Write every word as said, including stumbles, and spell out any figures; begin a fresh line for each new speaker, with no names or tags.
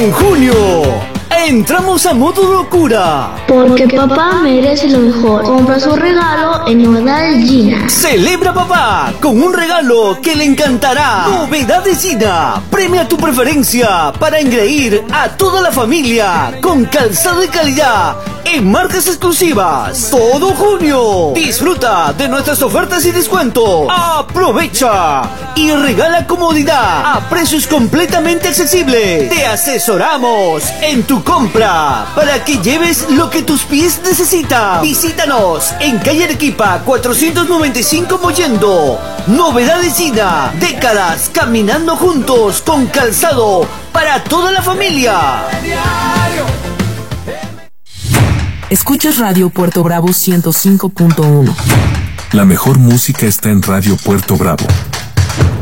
En junio, entramos a modo locura.
Porque papá merece lo mejor. Compra su regalo en Novedades Gina.
Celebra papá con un regalo que le encantará. Novedades Gina. Premia tu preferencia para engreír a toda la familia con calzado de calidad en marcas exclusivas. Todo junio. Disfruta de nuestras ofertas y descuentos. Aprovecha y regala comodidad a precios completamente accesibles. Te asesoramos en tu compra para que lleves lo que tus pies necesitan. Visítanos en calle Arequipa cuatrocientos noventa y cinco Mollendo. Novedades Gina. Décadas caminando juntos con calzado para toda la familia.
Escuchas Radio Puerto Bravo ciento cinco punto uno.
La mejor música está en Radio Puerto Bravo.